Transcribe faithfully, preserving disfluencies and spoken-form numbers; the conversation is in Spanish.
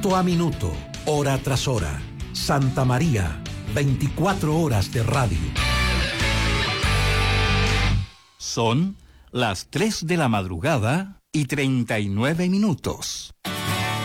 Minuto a minuto, hora tras hora. Santa María, veinticuatro horas de radio. Son las tres de la madrugada y treinta y nueve minutos.